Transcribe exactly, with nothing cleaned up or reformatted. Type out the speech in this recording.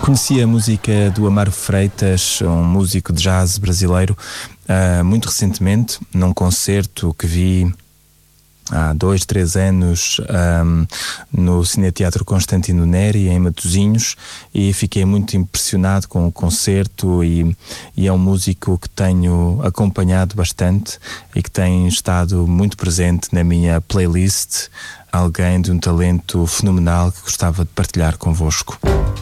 Conheci a música do Amaro Freitas, um músico de jazz brasileiro, uh, muito recentemente, num concerto que vi há dois, três anos um, no Cineteatro Constantino Neri, em Matosinhos, e fiquei muito impressionado com o concerto e, e é um músico que tenho acompanhado bastante e que tem estado muito presente na minha playlist, alguém de um talento fenomenal que gostava de partilhar convosco.